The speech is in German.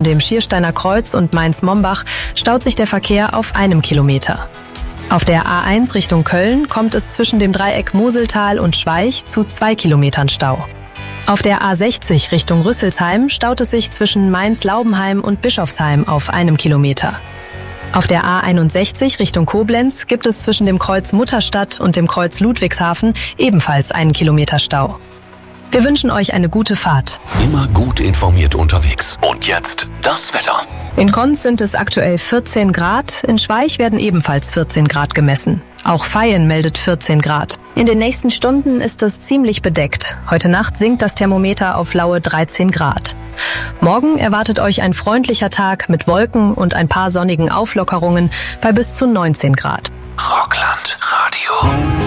dem Schiersteiner Kreuz und Mainz-Mombach staut sich der Verkehr auf 1 Kilometer. Auf der A1 Richtung Köln kommt es zwischen dem Dreieck Moseltal und Schweich zu 2 Kilometern Stau. Auf der A60 Richtung Rüsselsheim staut es sich zwischen Mainz-Laubenheim und Bischofsheim auf 1 Kilometer. Auf der A61 Richtung Koblenz gibt es zwischen dem Kreuz Mutterstadt und dem Kreuz Ludwigshafen ebenfalls 1 Kilometer Stau. Wir wünschen euch eine gute Fahrt. Immer gut informiert unterwegs. Und jetzt das Wetter. In Konz sind es aktuell 14 Grad, in Schweich werden ebenfalls 14 Grad gemessen. Auch Vaihingen meldet 14 Grad. In den nächsten Stunden ist es ziemlich bedeckt. Heute Nacht sinkt das Thermometer auf laue 13 Grad. Morgen erwartet euch ein freundlicher Tag mit Wolken und ein paar sonnigen Auflockerungen bei bis zu 19 Grad. Rockland Radio.